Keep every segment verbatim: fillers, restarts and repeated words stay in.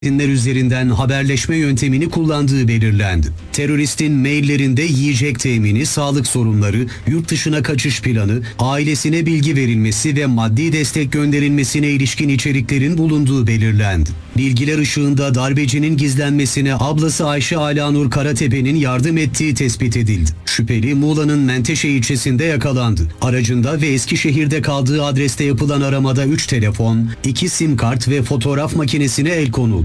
Dinler üzerinden haberleşme yöntemini kullandığı belirlendi. Teröristin maillerinde yiyecek temini, sağlık sorunları, yurt dışına kaçış planı, ailesine bilgi verilmesi ve maddi destek gönderilmesine ilişkin içeriklerin bulunduğu belirlendi. Bilgiler ışığında darbecinin gizlenmesine ablası Ayşe Alanur Karatepe'nin yardım ettiği tespit edildi. Şüpheli Muğla'nın Menteşe ilçesinde yakalandı. Aracında ve Eskişehir'de kaldığı adreste yapılan aramada üç telefon, iki sim kart ve fotoğraf makinesine el konuldu.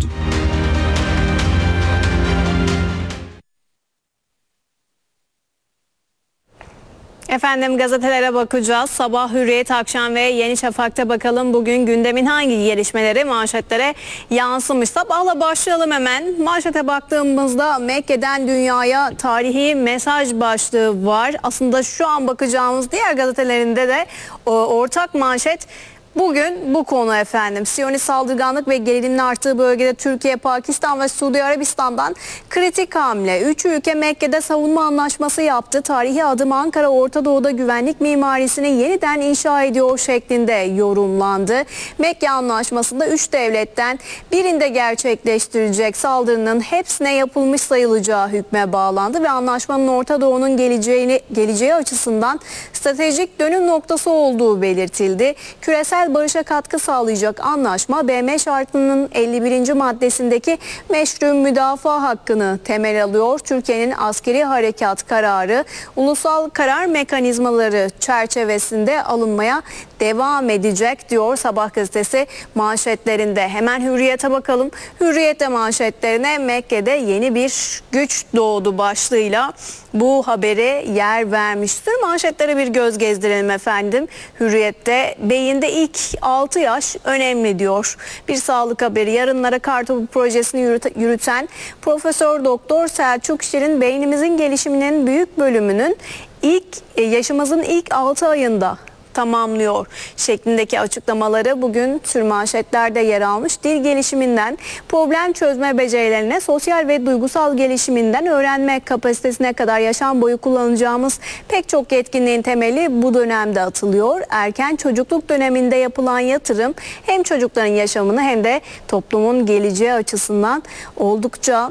Efendim gazetelere bakacağız. Sabah Hürriyet, Akşam ve Yeni Şafak'ta bakalım bugün gündemin hangi gelişmeleri manşetlere yansımış. Sabahla başlayalım hemen. Manşete baktığımızda Mekke'den dünyaya tarihi mesaj başlığı var. Aslında şu an bakacağımız diğer gazetelerinde de ortak manşet bugün bu konu efendim. Siyonist saldırganlık ve gerilimin arttığı bölgede Türkiye, Pakistan ve Suudi Arabistan'dan kritik hamle. Üç ülke Mekke'de savunma anlaşması yaptı. Tarihi adım Ankara, Orta Doğu'da güvenlik mimarisini yeniden inşa ediyor şeklinde yorumlandı. Mekke anlaşmasında üç devletten birinde gerçekleştirecek saldırının hepsine yapılmış sayılacağı hükme bağlandı ve anlaşmanın Orta Doğu'nun geleceğini, geleceği açısından stratejik dönüm noktası olduğu belirtildi. Küresel barışa katkı sağlayacak anlaşma B M şartının elli birinci maddesindeki meşru müdafaa hakkını temel alıyor. Türkiye'nin askeri harekat kararı ulusal karar mekanizmaları çerçevesinde alınmaya devam edecek diyor Sabah gazetesi manşetlerinde. Hemen Hürriyet'e bakalım. Hürriyet'te manşetlerine Mekke'de yeni bir güç doğdu başlığıyla bu habere yer vermiştir. Manşetlere bir göz gezdirelim efendim. Hürriyet'te beyinde ilk altı yaş önemli diyor. Bir sağlık haberi. Yarınlara Kartopu projesini yürüten Profesör Doktor Selçuk Şirin beynimizin gelişiminin büyük bölümünün ilk yaşımızın ilk altı ayında tamamlıyor şeklindeki açıklamaları bugün sürmanşetlerde yer almış. Dil gelişiminden problem çözme becerilerine, sosyal ve duygusal gelişiminden öğrenme kapasitesine kadar yaşam boyu kullanacağımız pek çok yetkinliğin temeli bu dönemde atılıyor. Erken çocukluk döneminde yapılan yatırım hem çocukların yaşamını hem de toplumun geleceği açısından oldukça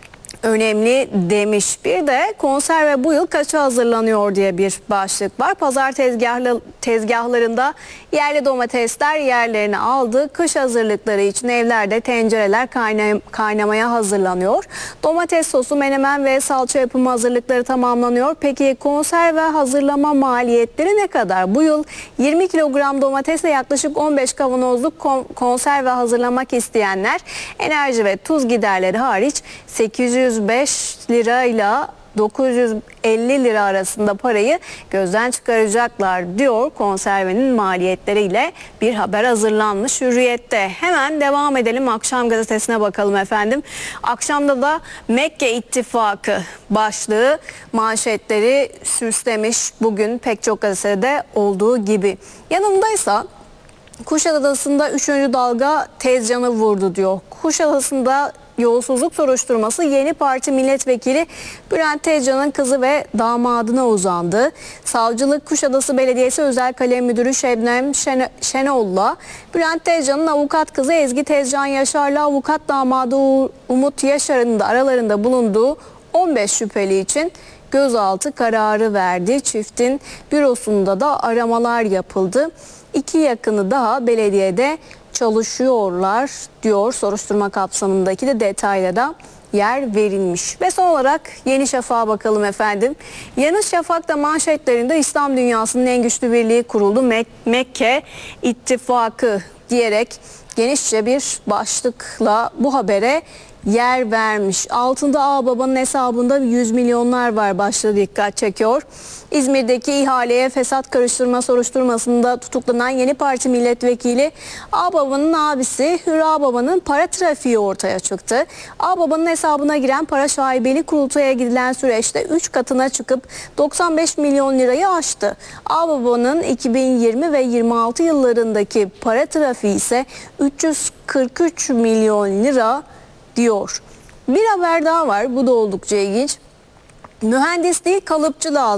önemli demiş. Bir de konserve bu yıl kaça hazırlanıyor diye bir başlık var. Pazar tezgahlı, tezgahlarında yerli domatesler yerlerini aldı. Kış hazırlıkları için evlerde tencereler kaynay kaynamaya hazırlanıyor. Domates sosu, menemen ve salça yapımı hazırlıkları tamamlanıyor. Peki konserve hazırlama maliyetleri ne kadar? Bu yıl yirmi kilogram domatesle yaklaşık on beş kavanozluk kon konserve hazırlamak isteyenler enerji ve tuz giderleri hariç sekiz yüz beş lirayla dokuz yüz elli lira arasında parayı gözden çıkaracaklar diyor. Konservenin maliyetleriyle bir haber hazırlanmış Hürriyet'te. Hemen devam edelim, Akşam gazetesine bakalım efendim. Akşamda da Mekke İttifakı başlığı manşetleri süslemiş bugün pek çok gazetede olduğu gibi. Yanımdaysa Kuşadası'nda üçüncü dalga tez canı vurdu diyor. Kuşadası'nda yolsuzluk soruşturması Yeni Parti milletvekili Bülent Tezcan'ın kızı ve damadına uzandı. Savcılık Kuşadası Belediyesi Özel Kalem Müdürü Şebnem Şen Şenol'la Bülent Tezcan'ın avukat kızı Ezgi Tezcan Yaşar'la avukat damadı Umut Yaşar'ın da aralarında bulunduğu on beş şüpheli için gözaltı kararı verdi. Çiftin bürosunda da aramalar yapıldı. İki yakını daha belediyede çalışıyorlar diyor. Soruşturma kapsamındaki de detaylara yer verilmiş. Ve son olarak Yeni Şafak'a bakalım efendim. Yeni Şafak'ta manşetlerinde İslam dünyasının en güçlü birliği kuruldu. Mek Mekke İttifakı diyerek genişçe bir başlıkla bu habere yer vermiş. Altında Ağbaba'nın hesabında yüz milyonlar var başlığı dikkat çekiyor. İzmir'deki ihaleye fesat karıştırma soruşturmasında tutuklanan Yeni Parti milletvekili Ağbaba'nın abisi Hür Ağbaba'nın para trafiği ortaya çıktı. Ağbaba'nın hesabına giren para şaibeli kurultaya gidilen süreçte üç katına çıkıp doksan beş milyon lirayı aştı. Ağbaba'nın iki bin yirmi ve yirmi altı yıllarındaki para trafiği ise üç yüz kırk üç milyon lira diyor. Bir haber daha var. Bu da oldukça ilginç. Mühendis değil kalıpçı lazım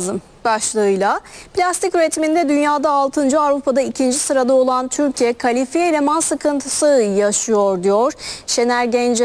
başlığıyla plastik üretiminde dünyada altıncı, Avrupa'da ikinci sırada olan Türkiye kalifiye eleman sıkıntısı yaşıyor diyor. Şener Gence